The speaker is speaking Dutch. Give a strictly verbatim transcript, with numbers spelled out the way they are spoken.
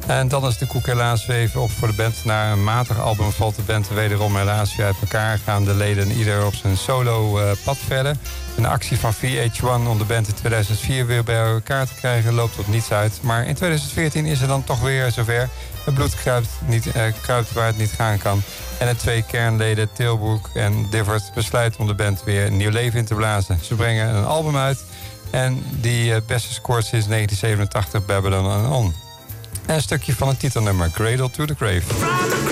En dan is de koek helaas even op voor de band. Na een matig album valt de band wederom helaas weer uit elkaar. Gaan de leden ieder op zijn solo uh, pad verder. Een actie van V H one om de band in tweeduizend vier weer bij elkaar te krijgen loopt tot niets uit. Maar in tweeduizend veertien is het dan toch weer zover. Het bloed kruipt, niet, uh, kruipt waar het niet gaan kan. En de twee kernleden Tilbrook en Divert besluiten om de band weer een nieuw leven in te blazen. Ze brengen een album uit en die uh, beste scoort sinds negentien zevenentachtig, Babylon and On. En een stukje van het titelnummer, Cradle to the Grave.